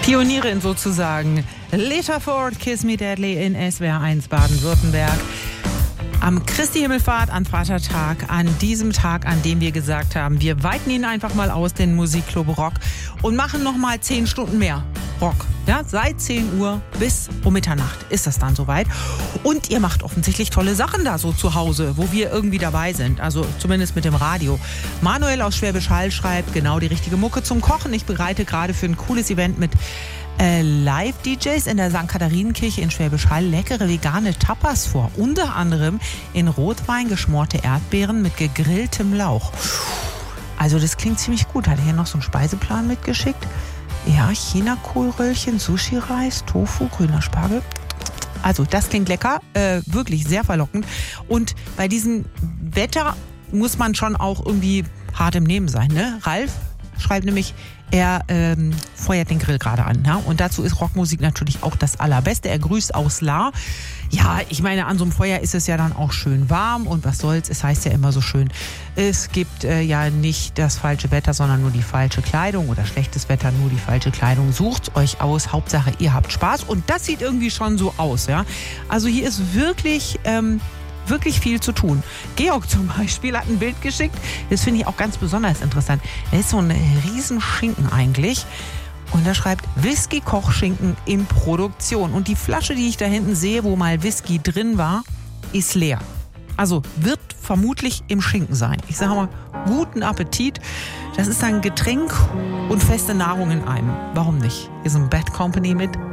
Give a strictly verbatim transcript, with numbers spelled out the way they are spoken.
Pionierin sozusagen. Lita Ford, Kiss Me Deadly in S W R eins Baden-Württemberg. Am Christi Himmelfahrt, an Vatertag, an diesem Tag, an dem wir gesagt haben, wir weiten ihn einfach mal aus, den Musikclub Rock, und machen nochmal zehn Stunden mehr Rock. Ja, seit zehn Uhr bis um Mitternacht ist das dann soweit. Und ihr macht offensichtlich tolle Sachen da so zu Hause, wo wir irgendwie dabei sind. Also zumindest mit dem Radio. Manuel aus Schwäbisch Hall schreibt, genau die richtige Mucke zum Kochen. Ich bereite gerade für ein cooles Event mit äh, Live-D Js in der Sankt Katharinenkirche in Schwäbisch Hall leckere vegane Tapas vor. Unter anderem in Rotwein geschmorte Erdbeeren mit gegrilltem Lauch. Also das klingt ziemlich gut. Hat er hier noch so einen Speiseplan mitgeschickt? Ja, China-Kohlröllchen, Sushi-Reis, Tofu, grüner Spargel. Also das klingt lecker, äh, wirklich sehr verlockend. Und bei diesem Wetter muss man schon auch irgendwie hart im Nehmen sein, ne? Ralf schreibt nämlich, er ähm, feuert den Grill gerade an. Ja? Und dazu ist Rockmusik natürlich auch das Allerbeste. Er grüßt aus Lahr. Ja, ich meine, an so einem Feuer ist es ja dann auch schön warm. Und was soll's, es heißt ja immer so schön, es gibt äh, ja nicht das falsche Wetter, sondern nur die falsche Kleidung. Oder schlechtes Wetter, nur die falsche Kleidung. Sucht's euch aus, Hauptsache ihr habt Spaß. Und das sieht irgendwie schon so aus. Ja? Also hier ist wirklich... Ähm, wirklich viel zu tun. Georg zum Beispiel hat ein Bild geschickt, das finde ich auch ganz besonders interessant. Da ist so ein Riesenschinken eigentlich und da schreibt Whisky-Kochschinken in Produktion. Und die Flasche, die ich da hinten sehe, wo mal Whisky drin war, ist leer. Also wird vermutlich im Schinken sein. Ich sage mal, guten Appetit. Das ist ein Getränk und feste Nahrung in einem. Warum nicht? Hier ist ein Bad Company mit